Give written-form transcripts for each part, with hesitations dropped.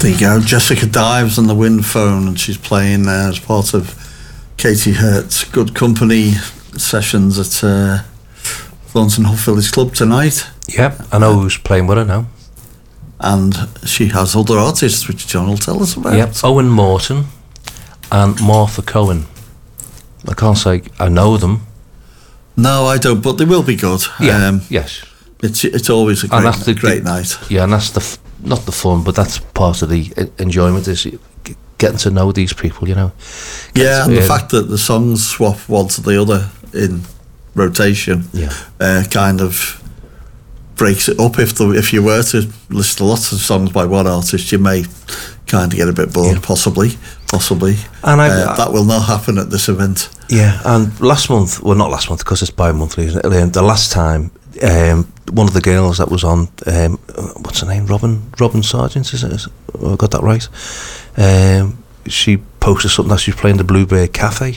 There you go. Jessica Dives on the Wind Phone, and she's playing as part of Katie Hurt's Good Company sessions at Thornton Hull Village Club tonight. Yep, I know who's playing with her now. And she has other artists, which John will tell us about. Yep, Owen Morton and Martha Cohen. I can't say I know them. No, I don't, but they will be good. Yeah, yes. It's always a great night. Yeah, and that's not the fun, but that's part of the enjoyment, is getting to know these people, you know. Yeah, and the fact that the songs swap one to the other in rotation kind of breaks it up. If you were to listen to lots of songs by one artist, you may kind of get a bit bored, possibly. And that will not happen at this event. Yeah, and not last month because it's bi-monthly, isn't it? The last time, one of the girls that was on, what's her name? Robin Sargent, is it? I got that right. She posted something that she's playing the Bluebird Cafe.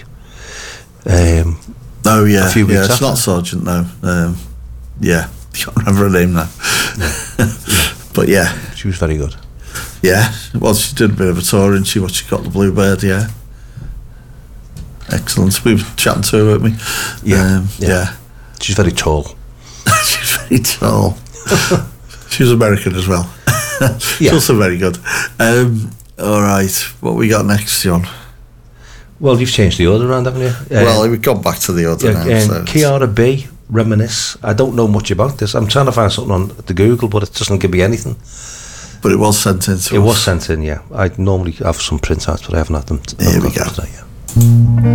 Oh yeah, a few weeks it's after. not Sargent though. Yeah, I can't remember her name now. But yeah, she was very good. Yeah, well, she did a bit of a tour, and she got the Bluebird. Yeah, excellent. We were chatting to her, weren't we? Yeah. She's very tall. She's very tall. She's American as well. She's also very good. All right, what we got next, John? Well, you've changed the order around, haven't you? Well, we've gone back to the order now. So Kiara B, Reminisce. I don't know much about this. I'm trying to find something on the Google, but it doesn't give me anything. But it was sent in to us. It was sent in, yeah. I normally have some printouts, but I haven't had them. Here we go. Today, yeah.